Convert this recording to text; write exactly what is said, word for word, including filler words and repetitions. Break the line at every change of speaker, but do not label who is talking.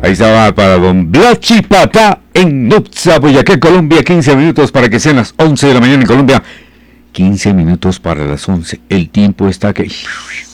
Ahí estaba para don Blachi Pata en Nopsa, Boyacá, Colombia. quince minutos para que sean las once de la mañana en Colombia. quince minutos para las once. El tiempo está que...